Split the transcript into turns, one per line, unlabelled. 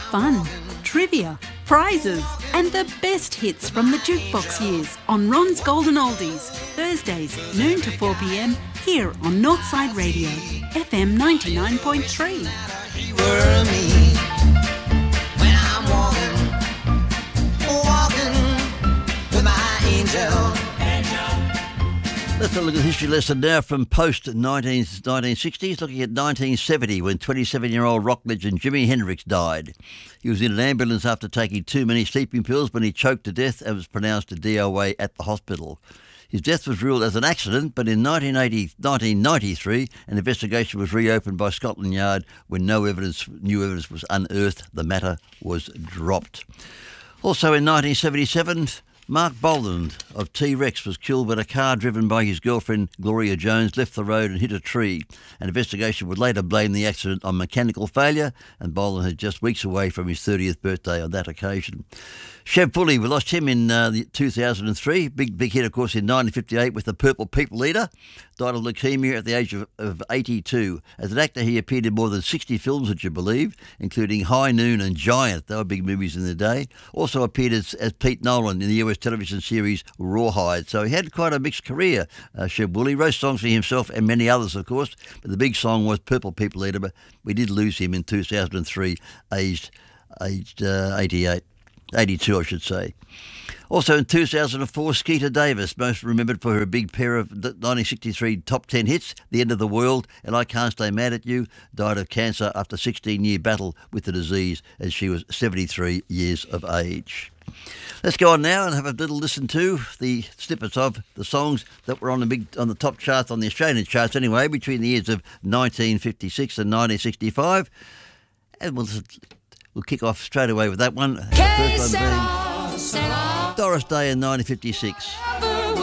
fun, trivia, prizes and the best hits from the jukebox years on Ron's Golden Oldies, Thursdays noon to 4 p.m. here on Northside Radio, FM 99.3.
Let's have a look at the history lesson now from post-1960s, looking at 1970 when 27-year-old rock legend Jimi Hendrix died. He was in an ambulance after taking too many sleeping pills when he choked to death and was pronounced a DOA at the hospital. His death was ruled as an accident, but in 1993, an investigation was reopened by Scotland Yard when new evidence was unearthed. The matter was dropped. Also in 1977, Mark Boland of T-Rex was killed when a car driven by his girlfriend Gloria Jones left the road and hit a tree. An investigation would later blame the accident on mechanical failure, and Boland had just weeks away from his 30th birthday on that occasion. Sheb Pulley, we lost him in 2003. Big hit, of course, in 1958 with the Purple People Eater. Died of leukaemia at the age of 82. As an actor, he appeared in more than 60 films, would you believe, including High Noon and Giant. They were big movies in the day. Also appeared as Pete Nolan in the US television series Rawhide. So he had quite a mixed career, Sheb Pulley. Wrote songs for himself and many others, of course. But the big song was Purple People Eater. But we did lose him in 2003, aged 88. 82, I should say. Also in 2004, Skeeter Davis, most remembered for her big pair of 1963 top 10 hits, The End of the World and I Can't Stay Mad at You, died of cancer after a 16-year battle with the disease as she was 73 years of age. Let's go on now and have a little listen to the snippets of the songs that were on the top charts, on the Australian charts anyway, between the years of 1956 and 1965. And we'll kick off straight away with that one. The first one being Doris Day in 1956.